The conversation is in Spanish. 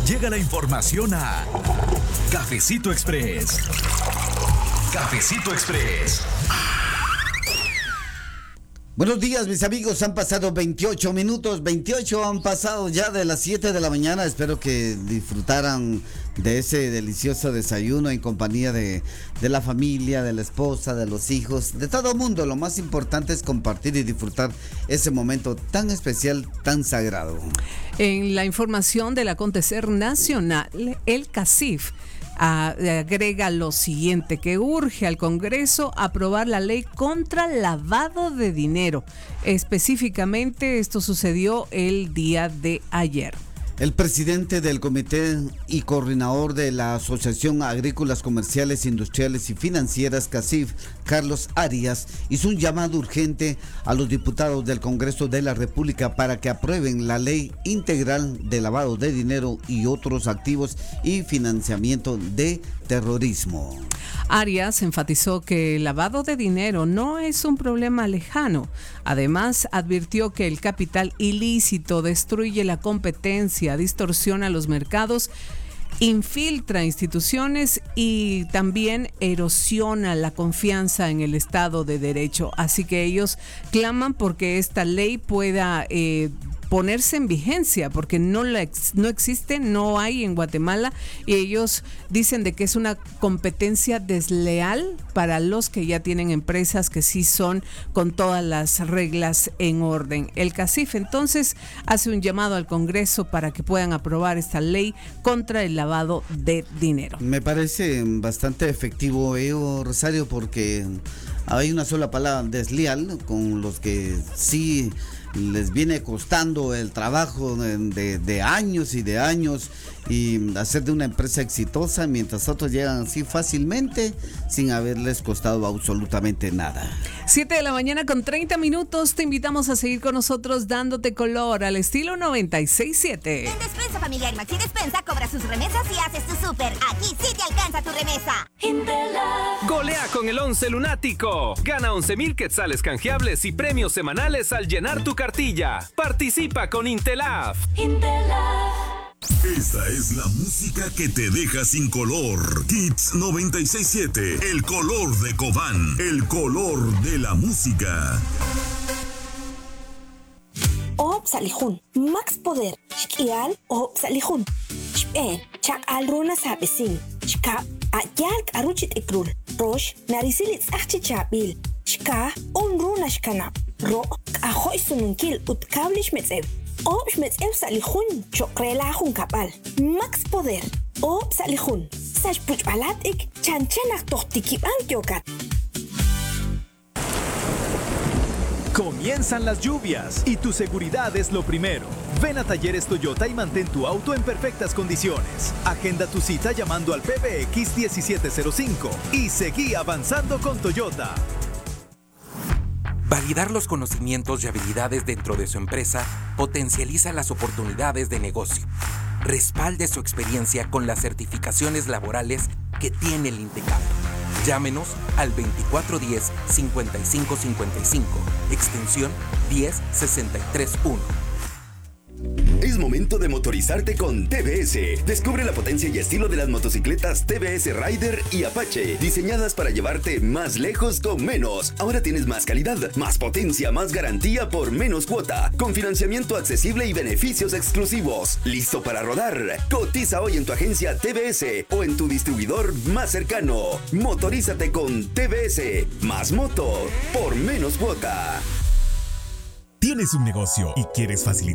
Llega la información a Cafecito Express. Cafecito Express. Buenos días, mis amigos. Han pasado 28 minutos. 28 han pasado ya de las 7 de la mañana. Espero que disfrutaran de ese delicioso desayuno en compañía de la familia, de la esposa, de los hijos, de todo el mundo. Lo más importante es compartir y disfrutar ese momento tan especial, tan sagrado. En la información del acontecer nacional, el CACIF agrega lo siguiente, que urge al Congreso aprobar la ley contra lavado de dinero. Específicamente, esto sucedió el día de ayer. El presidente del comité y coordinador de la Asociación Agrícolas Comerciales, Industriales y Financieras, CACIF, Carlos Arias, hizo un llamado urgente a los diputados del Congreso de la República para que aprueben la ley integral de lavado de dinero y otros activos y financiamiento de terrorismo. Arias enfatizó que el lavado de dinero no es un problema lejano. Además, advirtió que el capital ilícito destruye la competencia, distorsiona los mercados, infiltra instituciones y también erosiona la confianza en el Estado de Derecho. Así que ellos claman porque esta ley pueda ponerse en vigencia, porque no existe, no hay en Guatemala, y ellos dicen de que es una competencia desleal para los que ya tienen empresas que sí son con todas las reglas en orden. El CACIF entonces hace un llamado al Congreso para que puedan aprobar esta ley contra el lavado de dinero. Me parece bastante efectivo, Rosario, porque hay una sola palabra: desleal, con los que sí les viene costando el trabajo de años y de años, y hacer de una empresa exitosa, mientras otros llegan así fácilmente sin haberles costado absolutamente nada. 7 de la mañana con 30 minutos. Te invitamos a seguir con nosotros dándote color al estilo 96.7. En Despensa Familiar Maxi Despensa cobra sus remesas y haces tu súper. Aquí sí te alcanza tu remesa. Golea con el 11 lunático. Gana 11,000 quetzales canjeables y premios semanales al llenar tu cartilla. Participa con Intelaf. Esta es la música que te deja sin color. Hits 96.7, el color de Cobán, el color de la música. Salihun, Max Poder, Shkial, Salihun, Shpen, Chak Alruna Sabesin, Shka, Ayal Aruchit Ikrul, Rosh, Narisilit Sachichabil, Shka, Unruna Shkana, Ro, Ahoy Sununkil, Utkablish Metzev, Metzev Salihun, Chokrelahun Kapal, Max Poder, Salihun, Sashpuch Alatik, Chanchanak Tohtikiban Yokat. Comienzan las lluvias y tu seguridad es lo primero. Ven a Talleres Toyota y mantén tu auto en perfectas condiciones. Agenda tu cita llamando al PBX 1705 y seguí avanzando con Toyota. Validar los conocimientos y habilidades dentro de su empresa potencializa las oportunidades de negocio. Respalde su experiencia con las certificaciones laborales que tiene el INTECAP. Llámenos al 2410-5555, extensión 10631. Es momento de motorizarte con TVS. Descubre la potencia y estilo de las motocicletas TVS Rider y Apache, diseñadas para llevarte más lejos con menos. Ahora tienes más calidad, más potencia, más garantía por menos cuota, con financiamiento accesible y beneficios exclusivos. ¿Listo para rodar? Cotiza hoy en tu agencia TVS o en tu distribuidor más cercano. Motorízate con TVS. Más moto por menos cuota. ¿Tienes un negocio y quieres facilitar